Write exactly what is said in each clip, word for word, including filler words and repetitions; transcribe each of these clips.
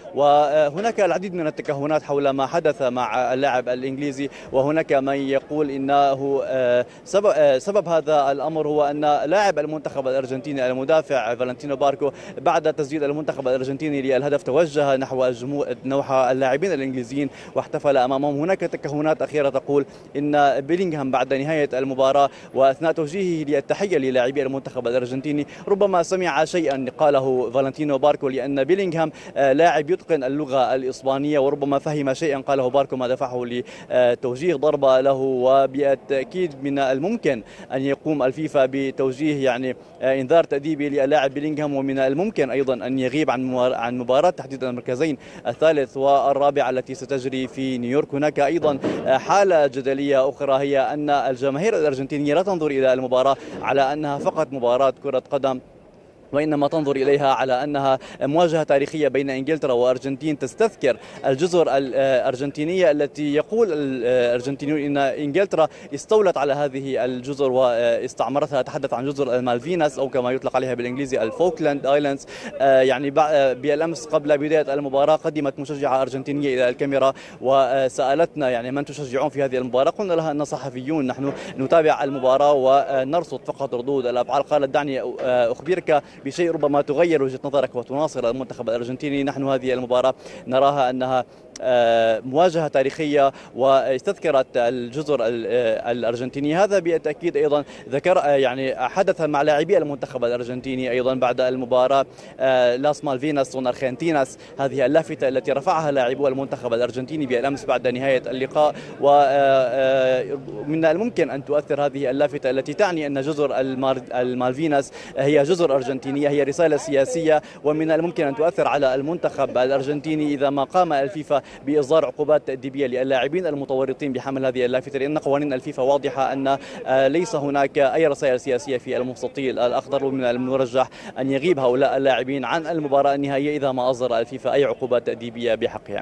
وهناك العديد من التكهنات حول ما حدث مع اللاعب الإنجليزي، وهناك من يقول إنه سبب, سبب هذا الأمر هو أن لاعب المنتخب الأرجنتيني المدافع فالنتينو باركو بعد تسجيل المنتخب الأرجنتيني للهدف توجه نحو الجمهور نحو اللاعبين الإنجليزيين واحتفل أمامهم. هناك تكهنات أخيرة تقول إن بيلينغهام بعد نهاية المباراة وأثناء توجيهه للتحية للاعبي المنتخب الأرجنتيني ربما سمع شيئا قاله فالنتينو باركو، لأن بيلينغهام لاعب يتقن اللغة الإسبانية وربما فهم شيئا قاله باركو ما دفعه لتوجيه ضربة له. وبالتأكيد من الممكن أن يقوم الفيفا بتوجيه يعني إنذار تأديبي للاعب بيلينغهام، ومن الممكن أيضا أن يغيب عن عن مباراة تحديد المركزين الثالث والرابع التي ستجري في نيويورك. هناك أيضا حالة جدلية أخرى هي أن الجماهير الأرجنتينية لا تنظر إلى المباراة على أنها فقط مباراة كرة قدم، وإنما تنظر إليها على أنها مواجهة تاريخية بين إنجلترا وأرجنتين تستذكر الجزر الأرجنتينية التي يقول الأرجنتينيون إن إنجلترا استولت على هذه الجزر واستعمرتها. تحدث عن جزر المالفيناس أو كما يطلق عليها بالإنجليزي الفوكلاند آيلاندز. يعني بالأمس قبل بداية المباراة قدمت مشجعة أرجنتينية إلى الكاميرا وسألتنا يعني من تشجعون في هذه المباراة؟ قلنا لها أن صحفيون، نحن نتابع المباراة ونرصد فقط ردود الأفعال. قالت دعني أخبرك بشيء ربما تغير وجهة نظرك وتناصر المنتخب الأرجنتيني. نحن هذه المباراة نراها أنها مواجهة تاريخية واستذكرت الجزر الأرجنتينية. هذا بالتأكيد أيضا ذكر يعني حدث مع لاعبي المنتخب الأرجنتيني أيضا بعد المباراة لاس مالفيناس ونارخنتيناس، هذه اللافتة التي رفعها لاعبو المنتخب الأرجنتيني بالأمس بعد نهاية اللقاء. ومن الممكن أن تؤثر هذه اللافتة التي تعني أن جزر المالفيناس هي جزر أرجنتينية، هي رسالة سياسية، ومن الممكن أن تؤثر على المنتخب الأرجنتيني إذا ما قام الفيفا بإصدار عقوبات تأديبية للاعبين المتورطين بحمل هذه اللافتة، لأن قوانين الفيفا واضحة أن ليس هناك أي رسائل سياسية في المستطيل الأخضر، ومن المرجح أن يغيب هؤلاء اللاعبين عن المباراة النهائية إذا ما أصدر الفيفا أي عقوبات تأديبية بحقهم.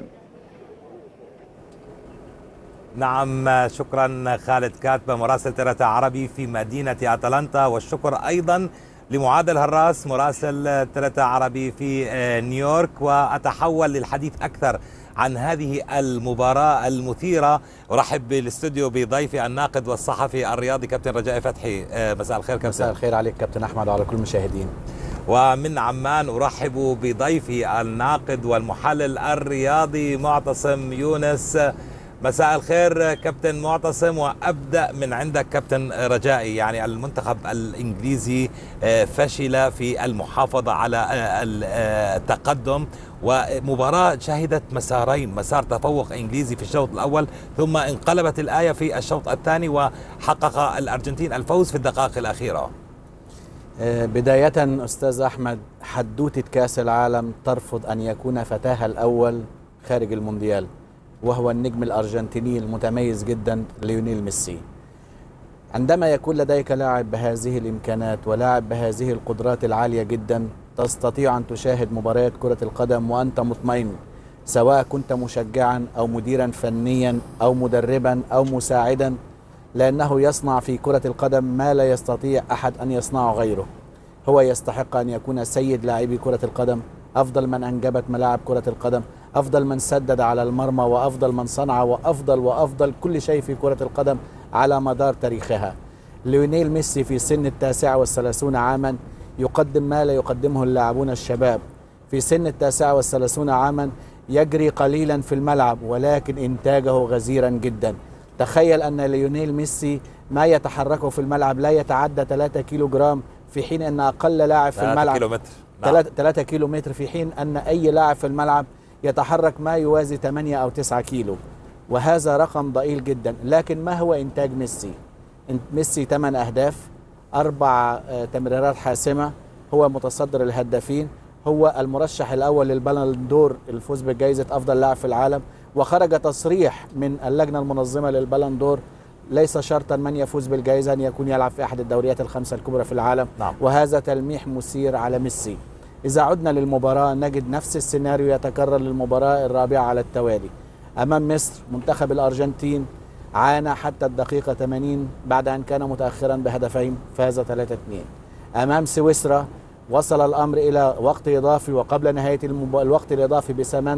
نعم، شكرا خالد كاتبة مراسل ترتا عربي في مدينة أتلانتا، والشكر أيضا لمعاد الهراس مراسل ترتا عربي في نيويورك. وأتحول للحديث أكثر عن هذه المباراة المثيرة. أرحب بالاستوديو بضيفي الناقد والصحفي الرياضي كابتن رجاء فتحي. مساء الخير كابتن. مساء الخير عليك كابتن أحمد وعلى كل المشاهدين. ومن عمان أرحب بضيفي الناقد والمحلل الرياضي معتصم يونس. مساء الخير كابتن معتصم، وأبدأ من عندك كابتن رجائي. يعني المنتخب الإنجليزي فشل في المحافظة على التقدم، ومباراة شهدت مسارين، مسار تفوق إنجليزي في الشوط الأول ثم انقلبت الآية في الشوط الثاني وحقق الأرجنتين الفوز في الدقائق الأخيرة. بداية أستاذ أحمد، حدوتة كأس العالم ترفض أن يكون فتاها الأول خارج المونديال، وهو النجم الأرجنتيني المتميز جدا ليونيل ميسي. عندما يكون لديك لاعب بهذه الإمكانات ولاعب بهذه القدرات العالية جدا، تستطيع أن تشاهد مباريات كرة القدم وأنت مطمئن، سواء كنت مشجعا أو مديرا فنيا أو مدربا أو مساعدا، لأنه يصنع في كرة القدم ما لا يستطيع أحد أن يصنعه غيره. هو يستحق أن يكون سيد لاعبي كرة القدم، أفضل من أنجبت ملاعب كرة القدم، أفضل من سدد على المرمى، وأفضل من صنع، وأفضل وأفضل كل شيء في كرة القدم على مدار تاريخها. ليونيل ميسي في سن التاسعة والثلاثون عاما يقدم ما لا يقدمه اللاعبون الشباب. في سن التاسعة والثلاثون عاما يجري قليلا في الملعب ولكن إنتاجه غزيرا جدا. تخيل أن ليونيل ميسي ما يتحركه في الملعب لا يتعدى ثلاثة كيلو جرام، في حين أن أقل لاعب في الملعب كيلومتر. نعم. ثلاثة كيلو متر، في حين أن أي لاعب في الملعب يتحرك ما يوازي ثمانية أو تسعة كيلو، وهذا رقم ضئيل جدا. لكن ما هو إنتاج ميسي؟ ميسي ثمانية أهداف، أربع تمريرات حاسمة، هو متصدر الهدافين، هو المرشح الأول للبالون دور، الفوز بجائزة أفضل لاعب في العالم. وخرج تصريح من اللجنة المنظمة للبالون دور ليس شرطا من يفوز بالجائزة أن يكون يلعب في أحد الدوريات الخمسة الكبرى في العالم. نعم. وهذا تلميح مثير على ميسي. إذا عدنا للمباراة نجد نفس السيناريو يتكرر للمباراة الرابعة على التوالي أمام مصر. منتخب الأرجنتين عانى حتى الدقيقة ثمانين بعد أن كان متأخرا بهدفين، فاز ثلاثة اثنين. أمام سويسرا وصل الأمر إلى وقت إضافي، وقبل نهاية الوقت الإضافي بثمان